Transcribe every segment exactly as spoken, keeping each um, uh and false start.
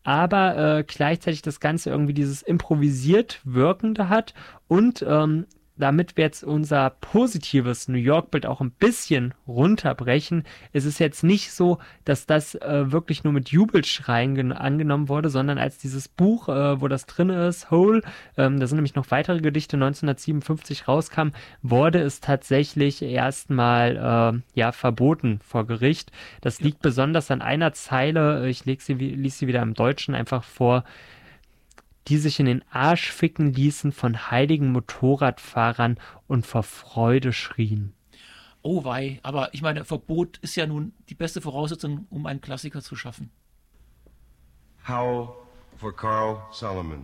aber äh, gleichzeitig das Ganze irgendwie dieses improvisiert Wirkende hat und ähm, damit wir jetzt unser positives New York-Bild auch ein bisschen runterbrechen, ist es jetzt nicht so, dass das äh, wirklich nur mit Jubelschreien gen- angenommen wurde, sondern als dieses Buch, äh, wo das drin ist, Hole, ähm, da sind nämlich noch weitere Gedichte, neunzehnhundertsiebenundfünfzig rauskam, wurde es tatsächlich erstmal äh, ja verboten vor Gericht. Das Ja. liegt besonders an einer Zeile, ich leg sie, wie- lies sie wieder im Deutschen einfach vor, die sich in den Arsch ficken ließen von heiligen Motorradfahrern und vor Freude schrien. Oh wei, aber ich meine, Verbot ist ja nun die beste Voraussetzung, um einen Klassiker zu schaffen. Howl for Carl Solomon.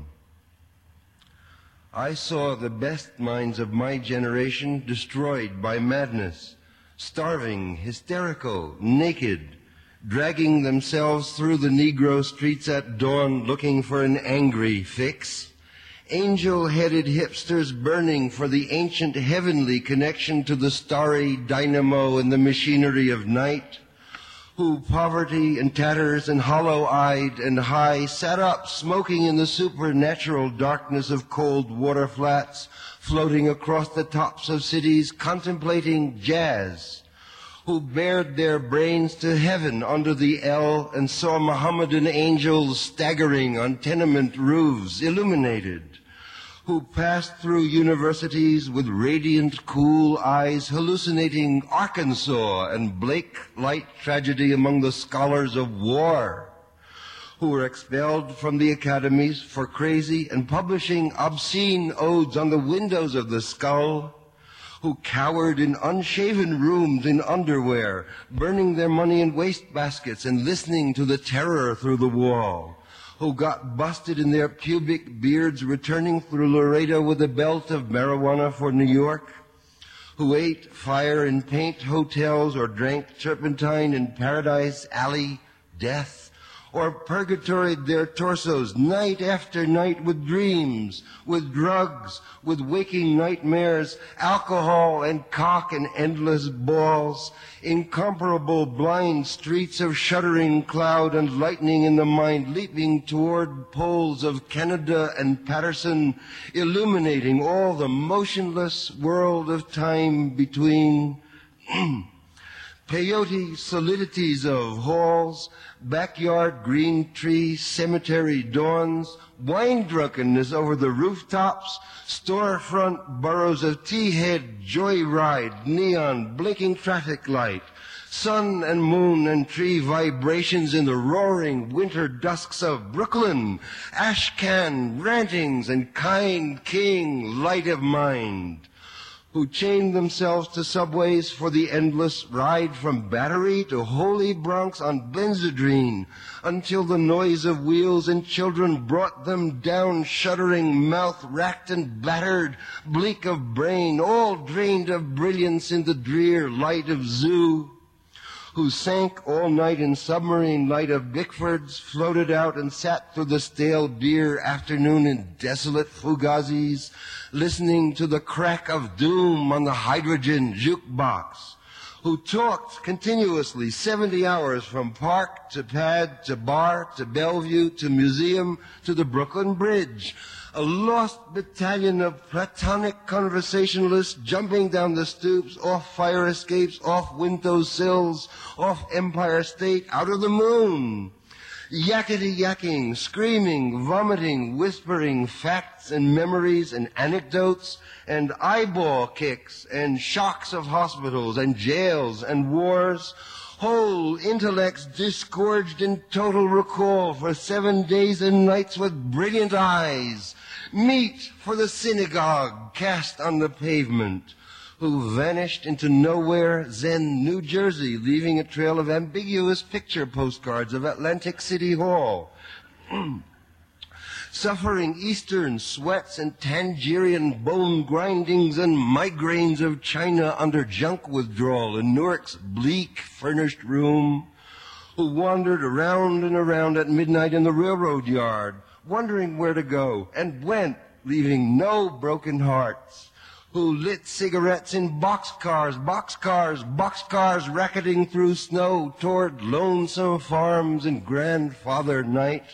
I saw the best minds of my generation destroyed by madness, starving, hysterical, naked, dragging themselves through the Negro streets at dawn looking for an angry fix. Angel-headed hipsters burning for the ancient heavenly connection to the starry dynamo and the machinery of night, who, poverty and tatters and hollow-eyed and high, sat up smoking in the supernatural darkness of cold water flats, floating across the tops of cities, contemplating jazz, who bared their brains to heaven under the L and saw Mohammedan angels staggering on tenement roofs, illuminated, who passed through universities with radiant, cool eyes, hallucinating Arkansas and Blake light tragedy among the scholars of war, who were expelled from the academies for crazy and publishing obscene odes on the windows of the skull, who cowered in unshaven rooms in underwear, burning their money in wastebaskets and listening to the terror through the wall, who got busted in their pubic beards returning through Laredo with a belt of marijuana for New York, who ate fire in paint hotels or drank turpentine in Paradise Alley death, or purgatoried their torsos night after night with dreams, with drugs, with waking nightmares, alcohol and cock and endless balls, incomparable blind streets of shuddering cloud and lightning in the mind leaping toward poles of Canada and Patterson, illuminating all the motionless world of time between peyote solidities of halls, backyard green trees, cemetery dawns, wine drunkenness over the rooftops, storefront boroughs of tea-head, joyride, neon, blinking traffic light, sun and moon and tree vibrations in the roaring winter dusks of Brooklyn, ashcan rantings and kind king light of mind, who chained themselves to subways for the endless ride from Battery to Holy Bronx on Benzedrine until the noise of wheels and children brought them down, shuddering, mouth-racked and battered, bleak of brain, all drained of brilliance in the drear light of zoo, who sank all night in submarine light of Bickfords, floated out and sat through the stale beer afternoon in desolate fugazis, listening to the crack of doom on the hydrogen jukebox, who talked continuously seventy hours from park to pad to bar to Bellevue to museum to the Brooklyn Bridge, a lost battalion of platonic conversationalists jumping down the stoops, off fire escapes, off window sills, off Empire State, out of the moon. Yakety-yakking, screaming, vomiting, whispering facts and memories and anecdotes and eyeball kicks and shocks of hospitals and jails and wars, whole intellects disgorged in total recall for seven days and nights with brilliant eyes, meat for the synagogue cast on the pavement, who vanished into nowhere, Zen, New Jersey, leaving a trail of ambiguous picture postcards of Atlantic City Hall, suffering eastern sweats and Tangerian bone grindings and migraines of China under junk withdrawal in Newark's bleak furnished room, who wandered around and around at midnight in the railroad yard, wondering where to go, and went, leaving no broken hearts, who lit cigarettes in boxcars, boxcars, boxcars racketing through snow toward lonesome farms and grandfather night,